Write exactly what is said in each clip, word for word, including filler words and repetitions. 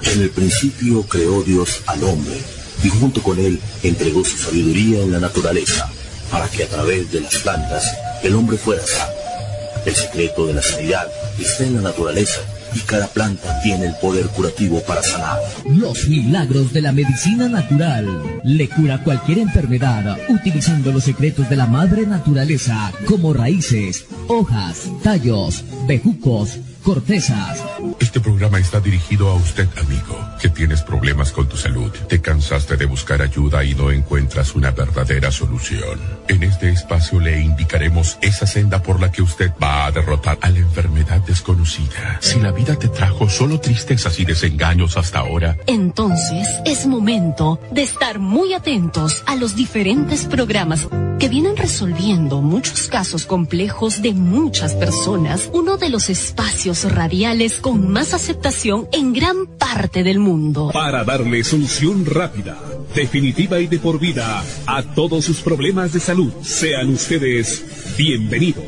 En el principio creó Dios al hombre, y junto con él entregó su sabiduría en la naturaleza, para que a través de las plantas el hombre fuera sano. El secreto de la sanidad está en la naturaleza, y cada planta tiene el poder curativo para sanar. Los milagros de la medicina natural. Le cura cualquier enfermedad utilizando los secretos de la madre naturaleza, como raíces, hojas, tallos, bejucos, cortezas. Este programa está dirigido a usted, amigo, que tienes problemas con tu salud. Te cansaste de buscar ayuda y no encuentras una verdadera solución. En este espacio le indicaremos esa senda por la que usted va a derrotar a la enfermedad desconocida. Si la vida te trajo solo tristezas y desengaños hasta ahora, entonces es momento de estar muy atentos a los diferentes programas que vienen resolviendo muchos casos complejos de muchas personas. Uno de los espacios radiales con más aceptación en gran parte del mundo. Para darle solución rápida, definitiva y de por vida a todos sus problemas de salud. Sean ustedes bienvenidos.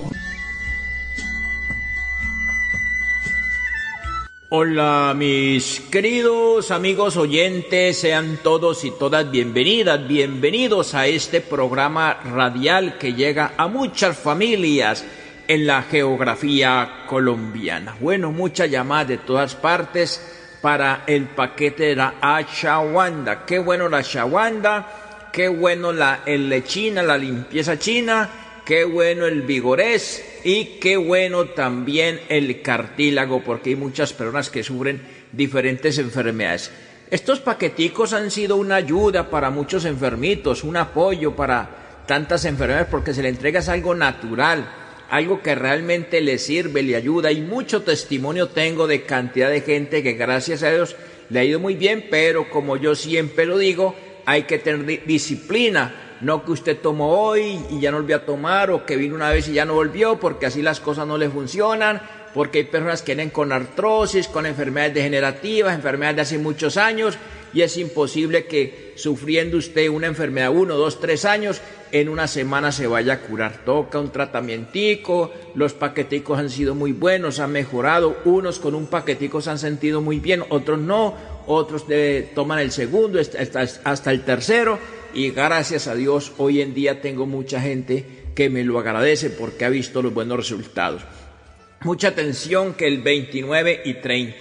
Hola mis queridos amigos oyentes, sean todos y todas bienvenidas, bienvenidos a este programa radial que llega a muchas familias en la geografía colombiana. Bueno, muchas llamadas de todas partes para el paquete de la ashwagandha. Qué bueno la ashwagandha, qué bueno la el lechina, la limpieza china, qué bueno el vigorés y qué bueno también el cartílago, porque hay muchas personas que sufren diferentes enfermedades. Estos paqueticos han sido una ayuda para muchos enfermitos, un apoyo para tantas enfermedades, porque se le entrega algo natural, algo que realmente le sirve, le ayuda, y mucho testimonio tengo de cantidad de gente que gracias a Dios le ha ido muy bien, pero como yo siempre lo digo, hay que tener disciplina, no que usted tomó hoy y ya no volvió a tomar, o que vino una vez y ya no volvió, porque así las cosas no le funcionan, porque hay personas que vienen con artrosis, con enfermedades degenerativas, enfermedades de hace muchos años, y es imposible que sufriendo usted una enfermedad uno, dos, tres años, en una semana se vaya a curar. Toca un tratamientico, los paqueticos han sido muy buenos, han mejorado, unos con un paquetico se han sentido muy bien, otros no, otros de, toman el segundo hasta, hasta el tercero, y gracias a Dios hoy en día tengo mucha gente que me lo agradece porque ha visto los buenos resultados. Mucha atención que el veintinueve y treinta,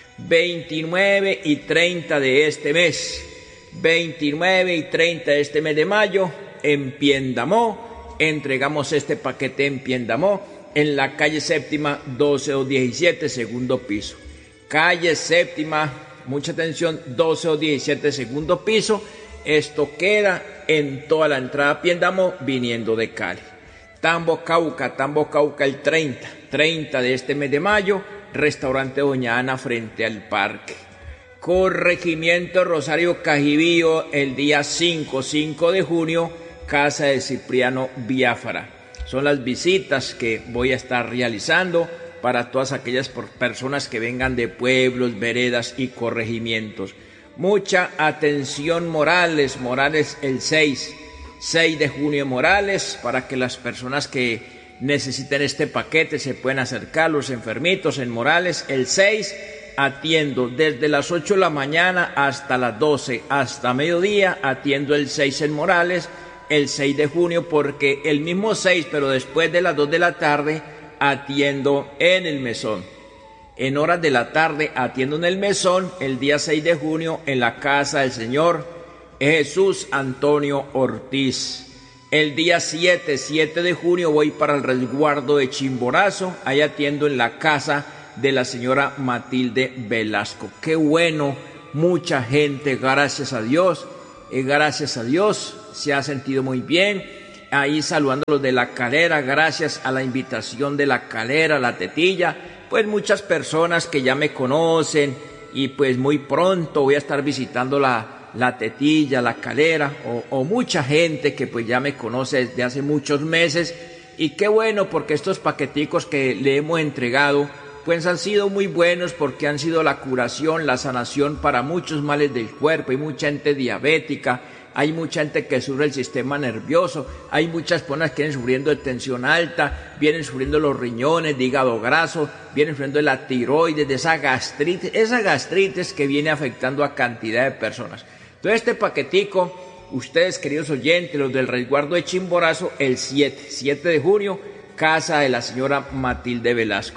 veintinueve y treinta de este mes, veintinueve y treinta de este mes de mayo, en Piendamó, entregamos este paquete en Piendamó, en la calle Séptima, doce o diecisiete, segundo piso. Calle Séptima, mucha atención, doce o diecisiete, segundo piso. Esto queda en toda la entrada a Piendamó, viniendo de Cali. Tambo Cauca, Tambo Cauca el treinta, treinta de este mes de mayo, restaurante Doña Ana frente al parque. Corregimiento Rosario Cajibío, el día cinco, cinco de junio, casa de Cipriano Biafara. Son las visitas que voy a estar realizando para todas aquellas personas que vengan de pueblos, veredas y corregimientos. Mucha atención, Morales, Morales el seis, seis de junio Morales, para que las personas que necesiten este paquete se puedan acercar, los enfermitos en Morales el seis, atiendo desde las ocho de la mañana hasta las doce, hasta mediodía, atiendo el seis en Morales, el seis de junio, porque el mismo seis, pero después de las dos de la tarde, atiendo en el Mesón. En horas de la tarde atiendo en el Mesón el día seis de junio en la casa del señor Jesús Antonio Ortiz. El día siete, siete de junio voy para el resguardo de Chimborazo, ahí atiendo en la casa de la señora Matilde Velasco. Qué bueno, mucha gente, gracias a Dios, eh, gracias a Dios, se ha sentido muy bien. Ahí saludando a los de La Calera, gracias a la invitación de La Calera, La Tetilla, pues muchas personas que ya me conocen, y pues muy pronto voy a estar visitando la, la Tetilla, La Calera, o, o mucha gente que pues ya me conoce desde hace muchos meses, y qué bueno porque estos paqueticos que le hemos entregado pues han sido muy buenos, porque han sido la curación, la sanación para muchos males del cuerpo. Hay mucha gente diabética hay mucha gente que sufre el sistema nervioso, hay muchas personas que vienen sufriendo de tensión alta, vienen sufriendo los riñones, de hígado graso, vienen sufriendo de la tiroides, de esa gastritis, esa gastritis que viene afectando a cantidad de personas. Entonces este paquetico, ustedes queridos oyentes, los del resguardo de Chimborazo, el siete de junio, casa de la señora Matilde Velasco.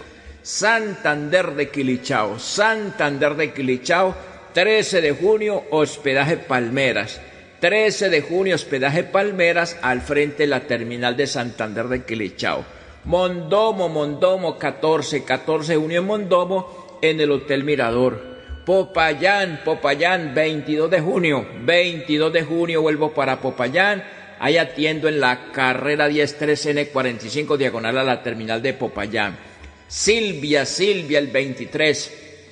Santander de Quilichao, Santander de Quilichao, trece de junio, hospedaje Palmeras. trece de junio, hospedaje Palmeras, al frente de la terminal de Santander de Quilichao. Mondomo, Mondomo, catorce, catorce de junio en Mondomo, en el Hotel Mirador. Popayán, Popayán, veintidós de junio, veintidós de junio vuelvo para Popayán. Ahí atiendo en la carrera diez tres N cuarenta y cinco, diagonal a la terminal de Popayán. Silvia, Silvia, el veintitrés,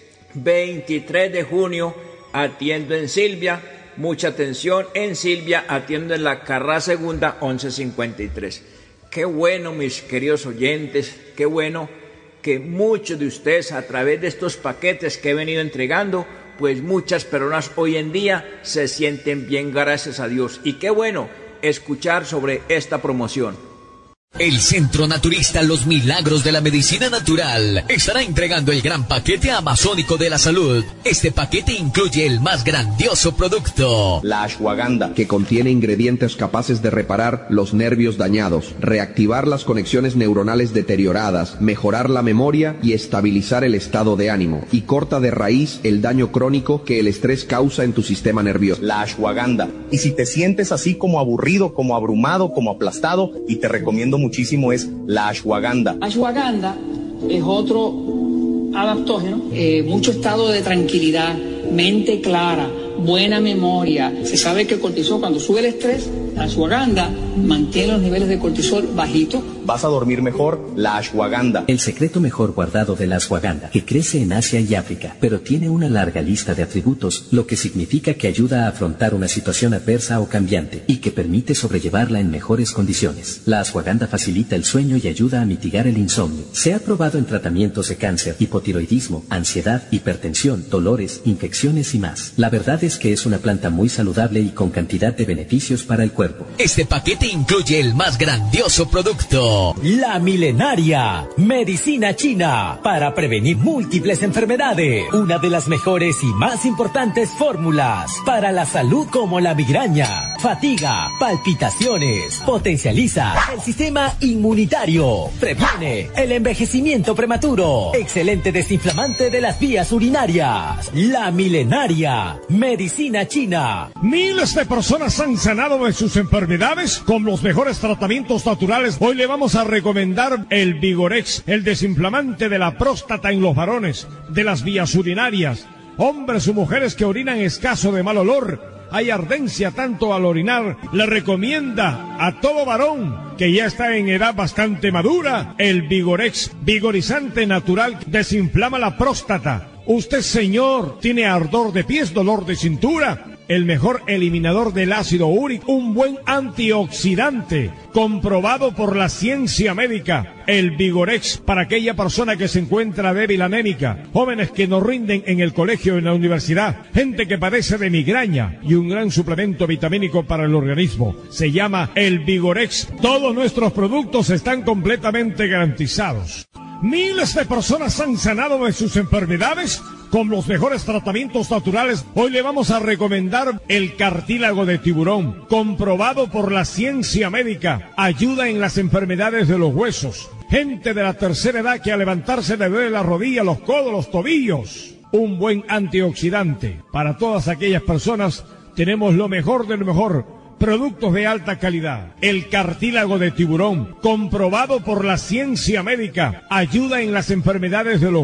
veintitrés de junio, atiendo en Silvia, mucha atención, en Silvia, atiendo en la carrera segunda, once cincuenta y tres. Qué bueno, mis queridos oyentes, qué bueno que muchos de ustedes, a través de estos paquetes que he venido entregando, pues muchas personas hoy en día se sienten bien, gracias a Dios. Y qué bueno escuchar sobre esta promoción. El Centro Naturista Los Milagros de la Medicina Natural estará entregando el gran paquete amazónico de la salud. Este paquete incluye el más grandioso producto, la ashwagandha, que contiene ingredientes capaces de reparar los nervios dañados, reactivar las conexiones neuronales deterioradas, mejorar la memoria y estabilizar el estado de ánimo, y corta de raíz el daño crónico que el estrés causa en tu sistema nervioso. La ashwagandha. Y si te sientes así como aburrido, como abrumado, como aplastado, y te recomiendo muchísimo es la ashwagandha. Ashwagandha es otro adaptógeno, eh, mucho estado de tranquilidad, mente clara, buena memoria. Se sabe que el cortisol, cuando sube el estrés, la ashwagandha mantiene los niveles de cortisol bajitos. Vas a dormir mejor, la ashwagandha. El secreto mejor guardado de la ashwagandha, que crece en Asia y África, pero tiene una larga lista de atributos, lo que significa que ayuda a afrontar una situación adversa o cambiante, y que permite sobrellevarla en mejores condiciones. La ashwagandha facilita el sueño y ayuda a mitigar el insomnio. Se ha probado en tratamientos de cáncer, hipotiroidismo, ansiedad, hipertensión, dolores, infecciones y más. La verdad es que es una planta muy saludable y con cantidad de beneficios para el cuerpo. Este paquete incluye el más grandioso producto, la milenaria medicina china para prevenir múltiples enfermedades. Una de las mejores y más importantes fórmulas para la salud, como la migraña, fatiga, palpitaciones. Potencializa el sistema inmunitario. Previene el envejecimiento prematuro. Excelente desinflamante de las vías urinarias. La milenaria medicina china. Miles de personas han sanado de sus enfermedades con los mejores tratamientos naturales. Hoy le vamos a recomendar el Vigorex, el desinflamante de la próstata en los varones, de las vías urinarias, hombres o mujeres que orinan escaso de mal olor. Hay ardencia tanto al orinar. Le recomienda a todo varón que ya está en edad bastante madura el Vigorex, vigorizante natural, desinflama la próstata. Usted, señor, tiene ardor de pies, dolor de cintura, el mejor eliminador del ácido úrico, un buen antioxidante, comprobado por la ciencia médica, el Vigorex, para aquella persona que se encuentra débil, anémica, jóvenes que no rinden en el colegio o en la universidad, gente que padece de migraña, y un gran suplemento vitamínico para el organismo. Se llama el Vigorex. Todos nuestros productos están completamente garantizados. Miles de personas han sanado de sus enfermedades con los mejores tratamientos naturales. Hoy le vamos a recomendar el cartílago de tiburón, comprobado por la ciencia médica. Ayuda en las enfermedades de los huesos. Gente de la tercera edad que al levantarse le duele la rodilla, los codos, los tobillos. Un buen antioxidante. Para todas aquellas personas tenemos lo mejor de lo mejor. Productos de alta calidad. El cartílago de tiburón, comprobado por la ciencia médica, ayuda en las enfermedades de los